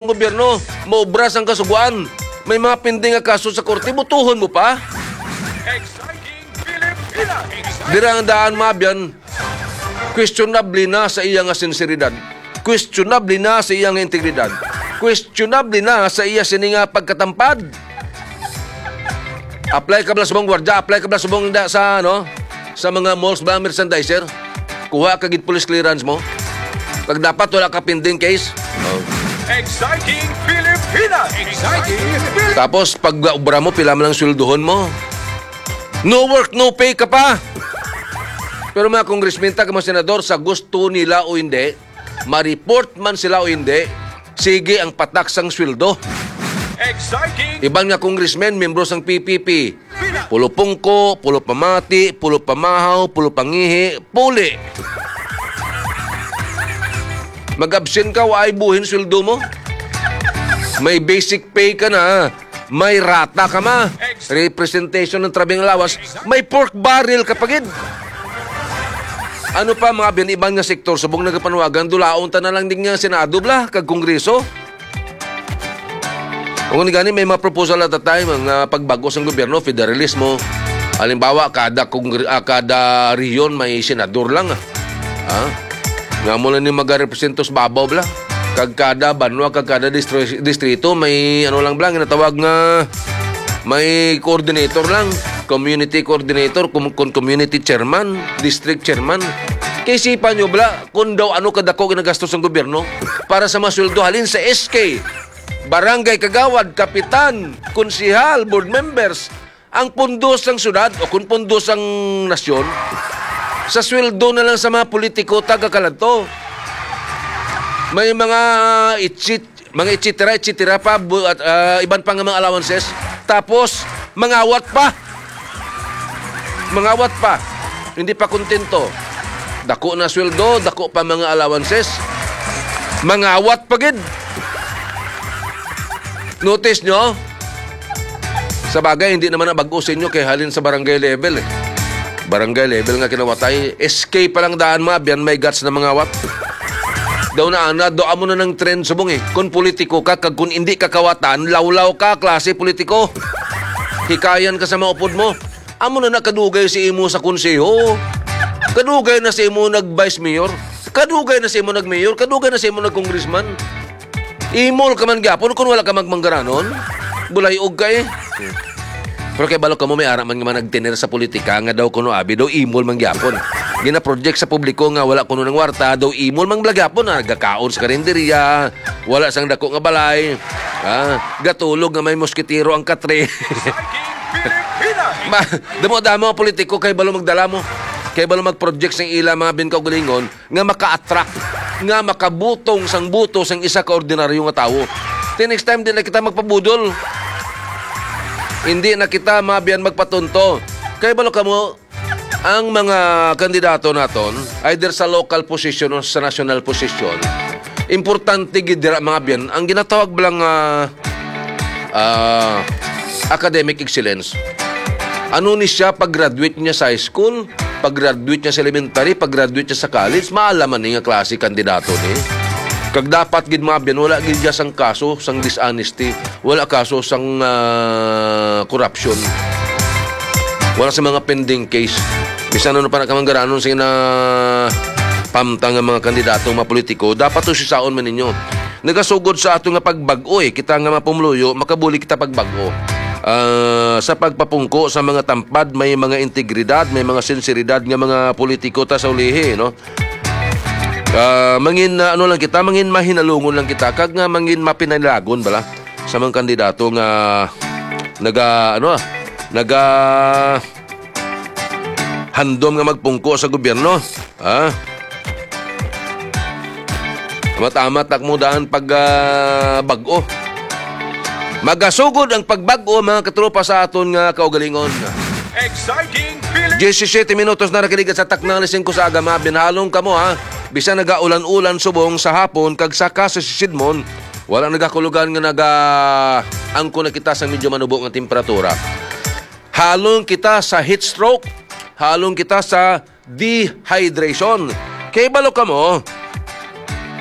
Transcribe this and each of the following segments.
gobyerno, maubras ang kasuguan. May mga pending nga kaso sa korte, butuhon mo pa. Dirang daan mabyan, questionable na sa iyang sinseridad, questionable na sa iyang integridad, questionable na sa iya sininga pagkatampad. Apply ka ba sa mong gwardya, apply ka ba sa mong sa sa mga malls ba merchandiser, kuha ka gid police clearance mo pag dapat wala ka pending case. Exciting Pilipinas! Exciting Pilipinas! Tapos pag obra mo, pila mo lang sweldohon mo. No work, no pay ka pa. Pero mga congressmen, mga senador, sa gusto nila o hindi, ma-report man sila o hindi, sige ang pataksang sweldo. Exciting! Ibang nga congressmen, membro ng PPP, pulo pungko, pulo pamati, pulo pamahaw, pulo pangihi, puli. Mag-absent ka, ay buhin sweldo mo. May basic pay ka na, may rata ka ma, representation ng trabing lawas, may pork barrel ka pagid. Ano pa mga binibang nga sektor subong nagapanuwagan, dulaon ta na lang din nga Senado bla, kag Kongreso. Kung gani may mga proposal at that time, ang pagbago sa gobyerno, federalismo. Halimbawa, kada riyon may senador lang. Nga mo lang ni mag-representos babaw bla. Kag kada banwa, kag kada distrito, may ano lang blang, inatawag nga, may coordinator lang. Community coordinator, community chairman, district chairman. Kaisipan nyo bla, kung daw ano kadako ginagastos ng gobyerno para sa masweldo halin sa SK, barangay kagawad, kapitan, konsihal, board members, ang pundos ng syudad o kung pundos ng nasyon, sa sweldo na lang sa mga politiko taga-kalanto. May mga etcetera pa at iban pa nga mga allowances. Tapos mangawat pa. Hindi pa kontento. Dako na sweldo, dako pa mga allowances. Mangawat pa gid. Notice nyo? Sa bagay, hindi naman nabago sa inyo kay halin sa barangay level eh. Barangay level nga kinawatay. SK pa lang daan mabyan, may guts na mga wat. Daw na doa mo na ng trend subong eh. Kung politiko ka, kag kung hindi ka kawatan, lawlaw ka, klase politiko. Hikayan ka sa mga upod mo. Amo na nakadugay si imo sa konseho. Kadugay na si imo nag-vice mayor. Kadugay na si imo nag-mayor. Kadugay na si imo nag-congressman. Imol ka man gyapon kung wala ka magmanggaranon. Bulayog ka eh. Pero kay balok ka mo may ara man nga nagtiner sa politika nga daw kuno abi daw imol man gyapon. Gina-project sa publiko nga wala kuno ng warta daw imol man blagapon nagakaon sa karinderya, wala sang dako nga balay. Gatulog nga may moskitero ang katre. Damo-damo ang politiko kay balo magdala mo. Kay balo mag-project sang ila mga binkagulingon nga maka-attract, nga makabutong sang buto sang isa ka ordinaryo nga tawo. Next time din na kita magpabudol. Hindi na kita mabiyan magpatunto. Kaya balo ka mo, ang mga kandidato naton, either sa local position o sa national position, importante gidira mga biyan, ang ginatawag lang academic excellence. Ano ni siya pag-graduate niya sa high school, pag-graduate niya sa elementary, pag-graduate niya sa college, maalaman niya klase kandidato ni. Kag dapat gid mabyan, wala gid siya sang kaso, sang dishonesty, wala kaso sang corruption. Wala sa mga pending case. Bisan ano pa nakamanggaranon sa pamtang nga mga kandidato, mga politiko, dapat to sisaon man ninyo. Nagasugod sa ato nga pagbag-o kita nga mapumluyo, makabuli kita pagbago. Sa pagpapungko sa mga tampad, may mga integridad, may mga sinseridad nga mga politiko ta sa ulihi, no? Mangin ano lang kita, mangin mahinalungon lang kita, kag nga mangin mapinalagon bala sa mga kandidato nga handom nga magpungko sa gobyerno. Tama-tama takmudaan pag bag-o. Magasugod ang pagbago mga katropa sa aton nga kaugalingon. Exciting 17 minutos na nakiligat sa taknalisin ko sa agama. Binhalong kamo Bisa nagaulan-ulan subong sa hapon kag saka sa Sidmon. Wala nagakulugan nga angko na kita sa medyo manubok nga temperatura. Halong kita sa heat stroke. Halong kita sa dehydration. Kay balo ka mo,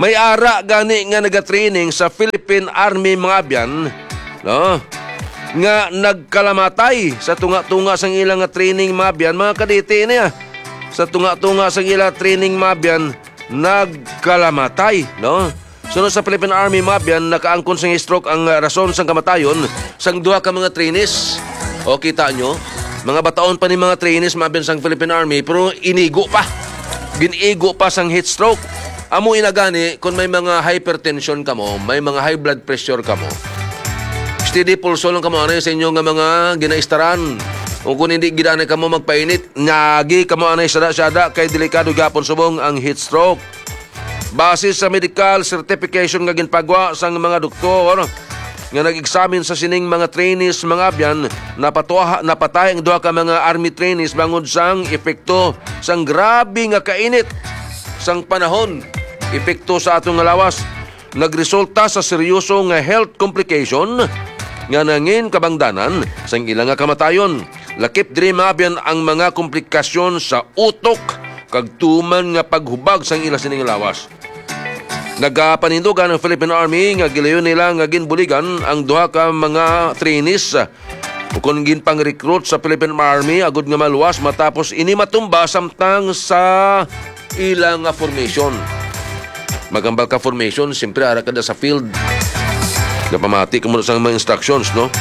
May ara gani nga nagatraining sa Philippine Army mga abyan, no? Nga nagkalamatay sa tunga-tunga sang ilang nga training mga abyan, mga kaditi niya. Sa tunga-tunga sang ilang training mga abyan, nagkalamatay, no? Sunod sa Philippine Army mga abyan, nakaangkon sang stroke ang rason sang kamatayon sang duha ka mga trainees. O kita nyo, mga bataon pa ni mga trainees mga abyan sang Philippine Army, pero inigo pa. Ginigo pa sang heat stroke. Amo inagani, kung may mga hypertension ka mo, may mga high blood pressure ka mo, steady pulso lang ka mo, ano sa inyo nga mga ginaistaran. O kung hindi ginanay ka mo magpainit, nyagi ka mo anay sada-sada, kay delikado gapon subong ang heat stroke. Base sa medical certification nga ginpagwa sang mga doktor nga nag-examine sa sining mga trainees mga abyan, napatay ang duha ka mga army trainees bangod sang epekto sang grabe nga kainit sang panahon, epekto sa atong nga lawas. Nagresulta sa seryoso nga health complication nga nangin kabangdanan sang ilang nga kamatayon. Lakip diri mabyan ang mga komplikasyon sa utok kag tuman nga paghubag sang ila sining lawas. Nagapanindugan ng Philippine Army nga gilayon nila nga ginbuligan ang duha ka mga trainees kung ginpang-recruit sa Philippine Army agud nga maluwas matapos ini matumba samtang sa ilang nga formation. Magambal ka formation, siyempre ara ka sa field. Napamati ka muna sa mga instructions, no?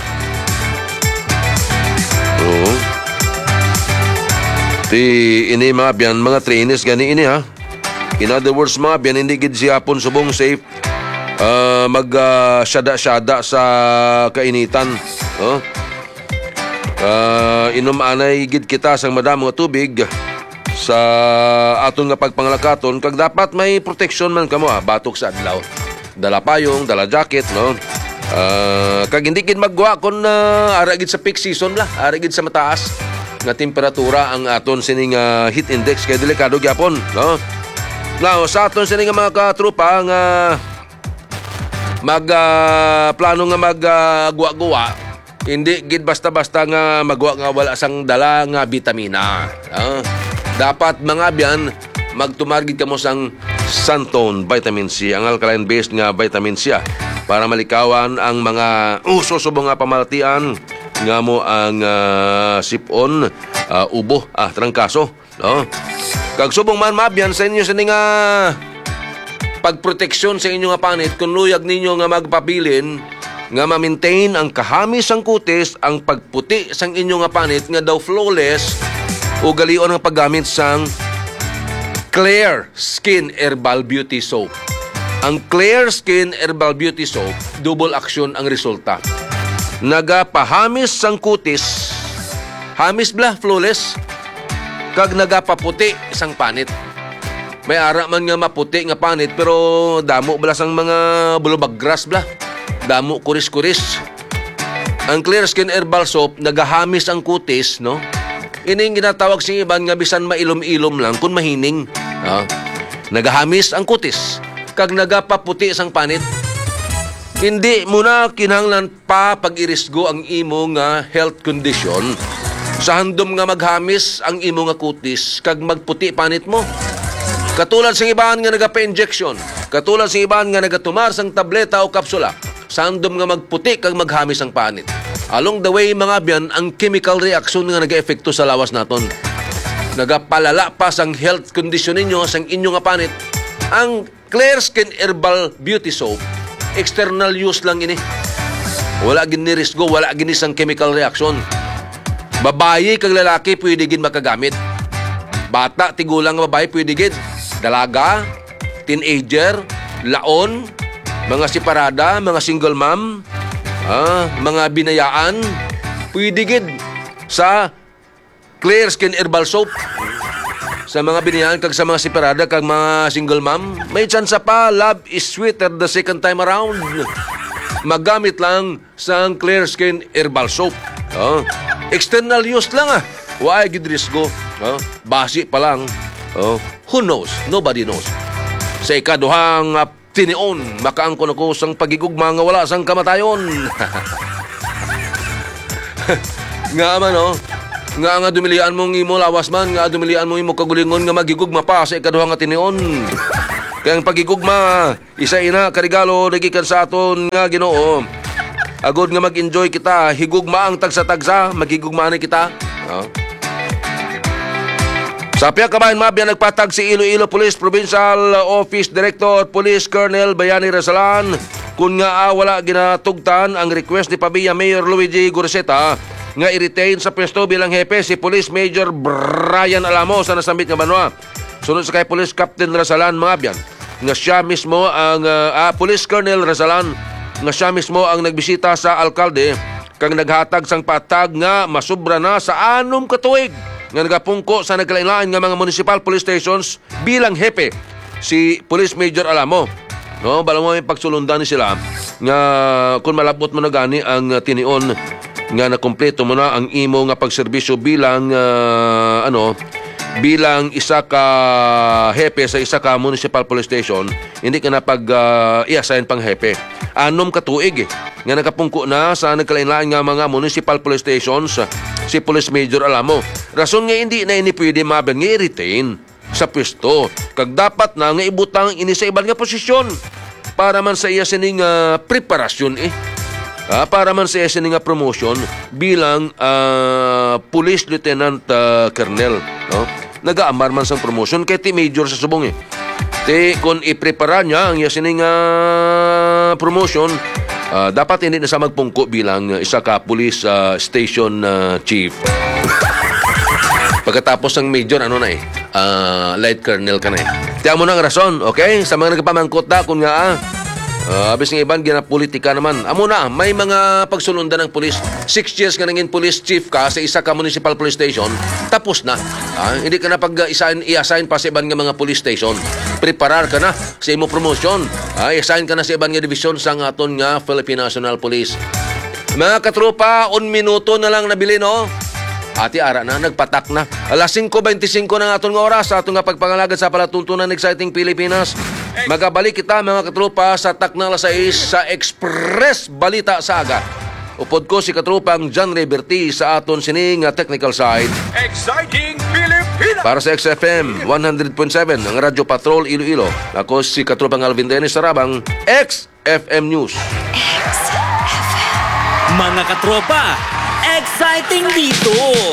Oo. Ini mga biyan, mga trainees, gani ini ha. In other words, mga biyan, hindi gid siya pon subong safe mag-syada-syada sa kainitan. Oh? Inom anay gid kita sang madamo nga tubig sa aton nga pagpangalakaton, kag dapat may protection man kamo batok sa adlaw. Dala payong, dala jacket, no? Kag hindi gid magwa kon ara gid sa peak season la, ara gid sa mataas nga temperatura ang aton sining heat index kay delikado gyapon, no? Now, sa aton sining mga katrupa nga plano nga magguwa-guwa, hindi gid basta-basta nga magwa nga wala sang dala nga bitamina. Dapat mga biyan magtumargid kamo sang Santone vitamin C, ang alkaline-based nga vitamin C para malikawan ang mga subong nga pamalatian nga mo ang sipon, ubo, trangkaso, no? Kag subong man mabyan sa inyo sa nga pagproteksyon sa inyo nga panit, kung luyag ninyo nga magpabilin nga ma-maintain ang kahamis sang kutis, ang pagputi sang inyo nga panit nga daw flawless, o galion ang paggamit sang Clear Skin Herbal Beauty Soap. Ang Clear Skin Herbal Beauty Soap, double action ang resulta. Nagapahamis sang kutis, hamis bla, flawless, kag nagapaputi sang panit. May ara man nga maputi nga panit, pero damo bala sang mga bulubagras bla, damo kuris-kuris. Ang Clear Skin Herbal Soap, nagahamis ang kutis, no? Ining ginatawag sing iban nga bisan mailom-ilom lang kung mahining. Nagahamis ang kutis, kag nagapaputi sang panit. Hindi mo na kinahanglan pa pag-irisgo ang imo nga health condition sa handom nga maghamis ang imo nga kutis kag magputi panit mo. Katulad sa iban nga nagapa-injection, katulad sa iban nga nagatumar sang tableta o kapsula, sa handom nga magputi kag maghamis ang panit. Along the way, mga biyan, ang chemical reaction nga nag-efekto sa lawas naton. Nagapalala pa sang health condition ninyo, sang inyo nga panit. Ang Clear Skin Herbal Beauty Soap, external use lang ini. Wala gini risgo, wala gini sang chemical reaction. Babayi kag lalaki pwede gid makagamit. Bata, tigulang nga babae pwede gid. Dalaga, teenager, laon, mga separada, mga single mom, mga binayaan, pwede gid sa Clear Skin Herbal Soap. Sa mga binayaan kag sa mga separada kag mga single mom, may chance pa love is sweeter the second time around. Magamit lang sa Clear Skin Herbal Soap. External use lang Why gid risgo? Basi pa lang. Who knows? Nobody knows. Sa ikaduhang tinion, makaangkon ako sang pagigugma nga wala sang kamatayon. Nga man, nga dumilian mong imo lawas man, nga dumilian mong imo kagulingon nga magigugma pa sa ikaduha nga tinion. Kaya ang pagigugma, isa ina karigalo nagikan sa aton nga Ginoo. Agod nga mag-enjoy kita, higugma ang tagsa-tagsa, magigugmaan kita. No? Sa piyak kabayan mabyan nagpatag si Iloilo Police Provincial Office Director Police Colonel Bayani Rasalan kung nga wala ginatugtan ang request ni Pabia Mayor Luigi Gorseta nga i-retain sa pwesto bilang hepe si Police Major Brian Alamo sa nasambit nga banwa. Sunod sa kay Police Captain Rasalan mabyan nga siya mismo ang Police Colonel Rasalan nga siya mismo ang nagbisita sa alkalde kang naghatag sang patag nga masubra na sa 6 ka tuig nga nagapungko sa nagkalain-lain nga mga municipal police stations bilang hepe si Police Major Alamo. No, bala mo may pagsulundan ni sila nga kung malabot mo na gani ang tinion nga nakumpleto mo na ang imo nga pagserbisyo bilang bilang isa ka hepe sa isa ka municipal police station, hindi ka na i-assign pang hepe. 6 ka tuig nga nakapungko na sa nagkalain-lain nga mga municipal police stations si Police Major Alamo. Rason nga hindi na ini pwede maben nga i-retain sa pwesto. Kag dapat na nga ibutang ini sa ibang nga posisyon para man sa iya sining preparasyon para man sa iya sining promotion bilang Police Lieutenant Colonel. No? Nagaamar man sa promotion kay ti Major sa subong Te kung i-prepara niya ang iya sining promotion, dapat hindi na sa magpungko bilang isa ka police station chief. Pagkatapos ng major, light colonel ka na Tiyan mo na ang rason, okay? Sa mga nagpamangkot na, kung nga abis ng iban, ginapolitika naman. Amo na, may mga pagsulundan ng police. 6 years ka naging police chief ka sa isa ka municipal police station, tapos na. Hindi ka na i-assign pa sa iban nga mga police station. Preparar ka na sa imo promotion. I-assign ka na sa iban nga division sa aton nga Philippine National Police. Mga katropa, 1 minuto na lang nabili, no? Ati ara na, nagpatak na. Alas 5:25 na aton nga oras sa aton nga pagpangalagad sa palatuntunan Exciting Pilipinas. Magabalik kita mga katropa sa takna alas 6 sa Express Balita Saga. Upod ko si katropang John Reberti sa aton sining technical side. Exciting Pilipinas! Para sa XFM 100.7 ang Radyo Patrol Iloilo. Ako si katropang Alvin Dennis Sarabang, XFM News. Mga katropa, exciting dito!